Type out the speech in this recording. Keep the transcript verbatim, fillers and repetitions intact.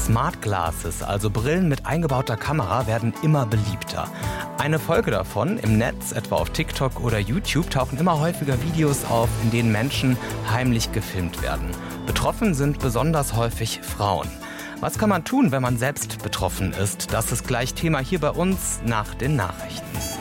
Smart Glasses, also Brillen mit eingebauter Kamera, werden immer beliebter. Eine Folge davon im Netz, etwa auf TikTok oder YouTube, tauchen immer häufiger Videos auf, in denen Menschen heimlich gefilmt werden. Betroffen sind besonders häufig Frauen. Was kann man tun, wenn man selbst betroffen ist? Das ist gleich Thema hier bei uns nach den Nachrichten.